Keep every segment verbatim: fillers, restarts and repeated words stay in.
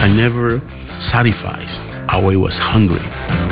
never satisfied. I always was hungry.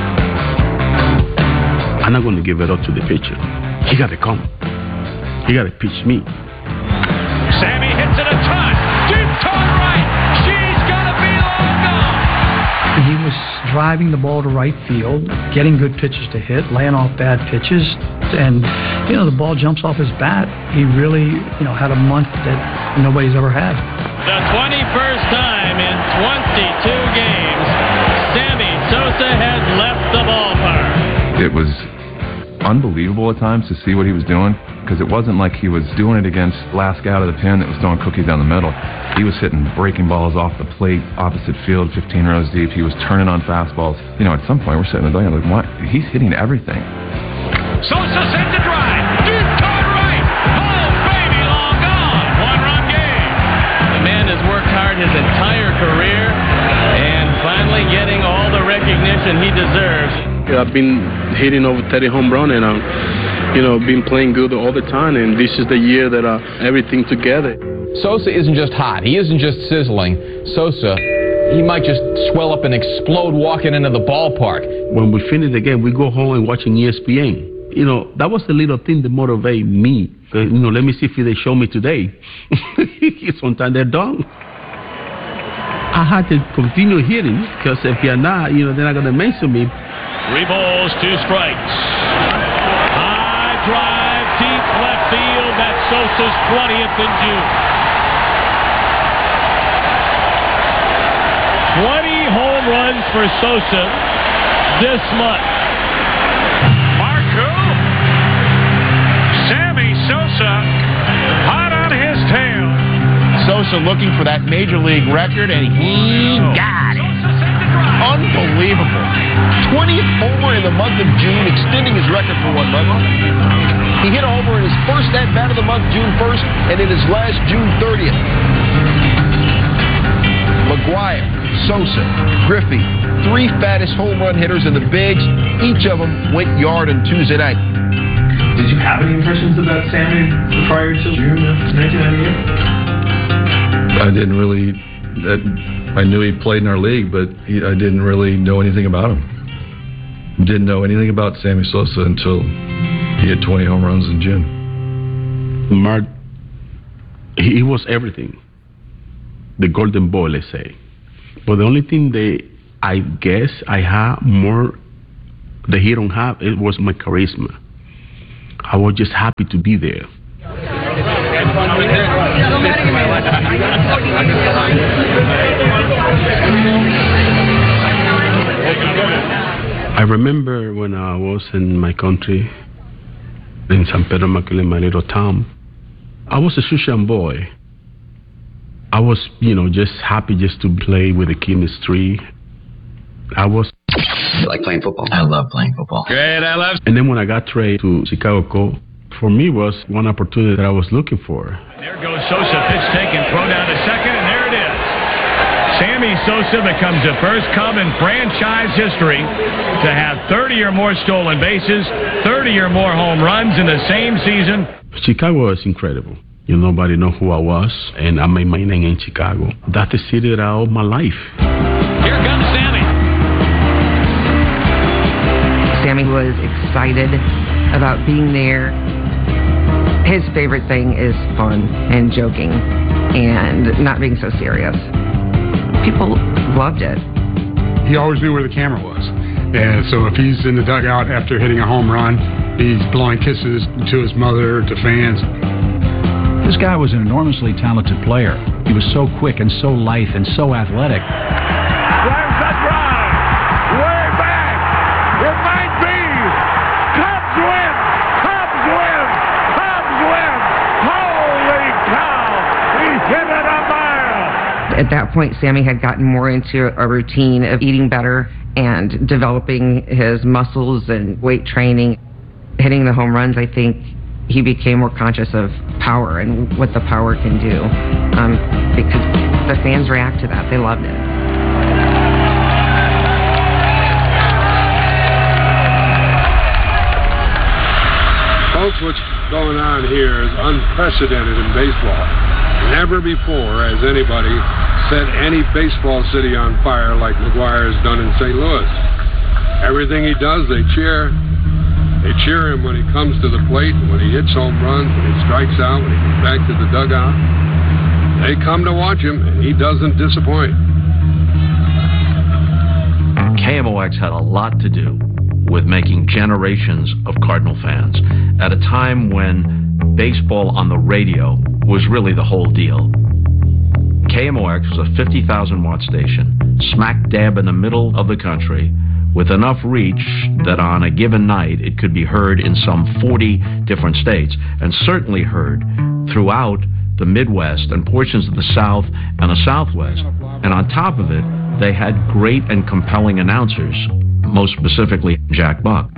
I'm not going to give it up to the pitcher. He got to come. He got to pitch me. Sammy hits it a ton. Deep toward right. She's going to be long gone. He was driving the ball to right field, getting good pitches to hit, laying off bad pitches, and you know the ball jumps off his bat. He really, you know, had a month that nobody's ever had. The twenty-first time in twenty-two games, Sammy Sosa has left the ballpark. It was unbelievable at times to see what he was doing, because it wasn't like he was doing it against last guy out of the pen that was throwing cookies down the middle. He was hitting breaking balls off the plate, opposite field, fifteen rows deep. He was turning on fastballs. You know, at some point we're sitting there like, what? He's hitting everything. Sosa sends a drive. Deep toward right. Oh, baby, long gone. One-run game. The man has worked hard his entire career and finally getting all the recognition he deserves. I've been hitting over thirty home runs and I'm, you know, been playing good all the time. And this is the year that uh, everything together. Sosa isn't just hot. He isn't just sizzling. Sosa, he might just swell up and explode walking into the ballpark. When we finish the game, we go home and watching E S P N. You know, that was the little thing that motivated me. Uh, you know, let me see if they show me today. Sometimes they're done. I had to continue hitting because if you're not, you know, they're not going to mention me. Three balls, two strikes. High drive, deep left field. That's Sosa's twentieth in June. twenty home runs for Sosa this month. Marco, Sammy Sosa, hot on his tail. Sosa looking for that major league record, and he got it. Unbelievable. twentieth homer in the month of June, extending his record for one month. He hit a homer in his first at-bat of the month, June first, and in his last, June thirtieth. McGuire, Sosa, Griffey, three fattest home run hitters in the bigs. Each of them went yard on Tuesday night. Did you have any impressions about Sammy prior to June of nineteen ninety-eight? I didn't really... That, I knew he played in our league, but he, I didn't really know anything about him. Didn't know anything about Sammy Sosa until he had twenty home runs in June. Mark, he was everything. The golden boy, let's say. But the only thing that I guess I had more that he don't have, it was my charisma. I was just happy to be there. I remember when I was in my country, in San Pedro Macorís, my little town, I was a Shushan boy. I was, you know, just happy just to play with the chemistry. I was... You like playing football? I love playing football. Great, I love... And then when I got traded to Chicago Cubs, for me was one opportunity that I was looking for. There goes Sosa, pitch taken, throw down to second, and there it is. Sammy Sosa becomes the first Cub in franchise history to have thirty or more stolen bases, thirty or more home runs in the same season. Chicago was incredible. You know, nobody know who I was, and I made my name in Chicago. That's the city that I owe my life. Here comes Sammy. Sammy was excited about being there. His favorite thing is fun and joking and not being so serious. People loved it. He always knew where the camera was. And so if he's in the dugout after hitting a home run, he's blowing kisses to his mother, to fans. This guy was an enormously talented player. He was so quick and so lithe and so athletic. There's the drive. Way back. It might be. Cubs win. Cubs win. Cubs win. Holy cow. He hit it a mile. At that point, Sammy had gotten more into a routine of eating better and developing his muscles and weight training. Hitting the home runs, I think he became more conscious of power and what the power can do, um, because the fans react to that. They loved it. Folks, what's going on here is unprecedented in baseball. Never before has anybody set any baseball city on fire like McGwire has done in Saint Louis. Everything he does, they cheer. They cheer him when he comes to the plate, when he hits home runs, when he strikes out, when he goes back to the dugout. They come to watch him, and he doesn't disappoint. K M O X had a lot to do with making generations of Cardinal fans at a time when baseball on the radio was really the whole deal. K M O X was a fifty thousand watt station, smack dab in the middle of the country, with enough reach that on a given night it could be heard in some forty different states, and certainly heard throughout the Midwest and portions of the South and the Southwest. And on top of it, they had great and compelling announcers, most specifically Jack Buck.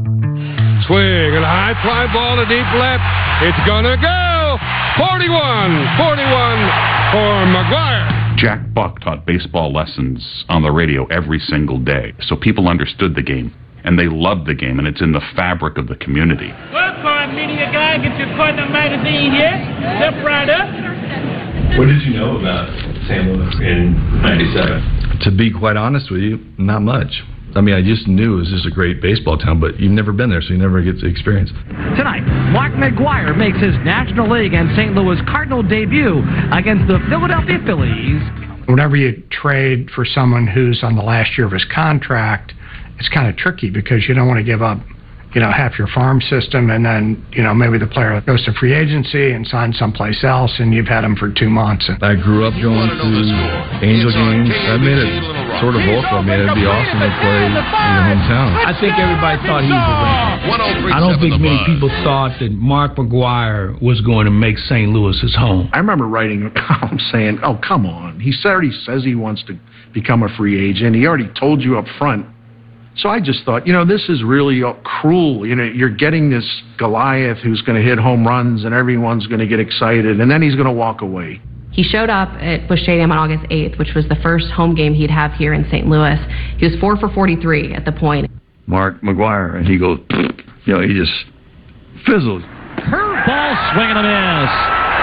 Swing and a high fly ball to deep left. It's gonna go. forty-one forty-one for McGwire. Jack Buck taught baseball lessons on the radio every single day, so people understood the game, and they loved the game, and it's in the fabric of the community. Welcome, media guy. Get your Cardinal magazine here. Step right up. What did you know about Saint Louis in ninety-seven? To be quite honest with you, not much. I mean, I just knew it was just a great baseball town, but you've never been there, so you never get to experience. Tonight, Mark McGwire makes his National League and Saint Louis Cardinal debut against the Philadelphia Phillies. Whenever you trade for someone who's on the last year of his contract, it's kind of tricky because you don't want to give up, you know, half your farm system, and then, you know, maybe the player goes to free agency and signs someplace else, and you've had him for two months. I grew up going to Angel games. I made it sort of vocal. I mean, it'd be awesome to play in the hometown. I think everybody thought he was a winner. I don't think many people thought that Mark McGwire was going to make Saint Louis his home. I remember writing a column saying, oh, come on. He already says he wants to become a free agent. He already told you up front. So I just thought, you know, this is really cruel. You know, you're getting this Goliath who's going to hit home runs and everyone's going to get excited, and then he's going to walk away. He showed up at Busch Stadium on August eighth, which was the first home game he'd have here in Saint Louis. He was four for forty-three at the point. Mark McGwire, and he goes, you know, he just fizzled. Curveball, swing and a miss.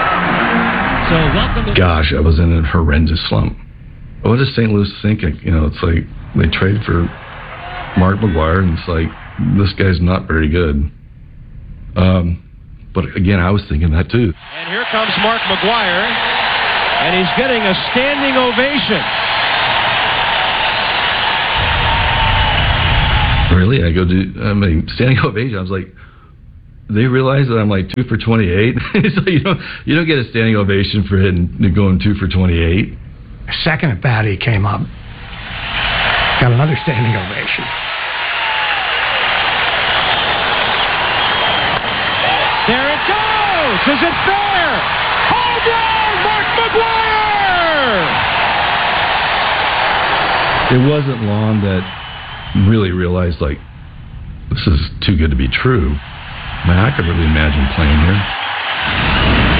So welcome to... Gosh, I was in a horrendous slump. What is Saint Louis thinking? You know, it's like they traded for Mark McGwire, and it's like, this guy's not very good. Um, but again, I was thinking that too. And here comes Mark McGwire, and he's getting a standing ovation. Really? I go to, I mean, standing ovation. I was like, they realize that I'm like two for twenty-eight. So you don't, you don't get a standing ovation for hitting, going two for twenty-eight. Second at bat, he came up. Got another standing ovation. There it goes! Is it fair? Home run, Mark McGwire! It wasn't long that really realized, like, this is too good to be true. Man, I could really imagine playing here.